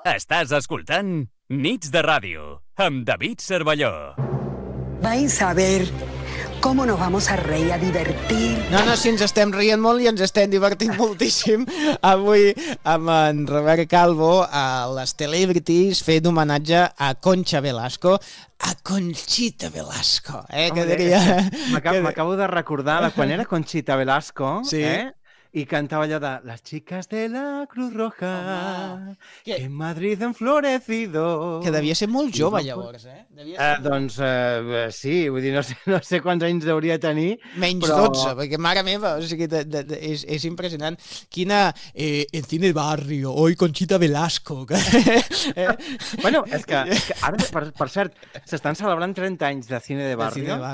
Estàs escoltant Nits de Ràdio amb David Cervelló. Vais a ver cómo nos vamos a reír, a divertir. No, si ens estem rient molt i ens estem divertint moltíssim avui amb en Robert Calvo a les Celebrities fent homenatge a Concha Velasco, a Conchita Velasco. M'acabo de recordar de quan era Conchita Velasco, sí. I cantava allò de Las chicas de la Cruz Roja, que en Madrid han florecido. Que devia ser molt jove, llavors, Doncs sí, vull dir, no sé quants anys hauria de tenir. Menys però... 12, perquè mare meva, o sigui, és impressionant. Quina en cine barrio, oi, Conchita Velasco. Bueno, és que ara, per cert, s'estan celebrant 30 anys de cine de barrio.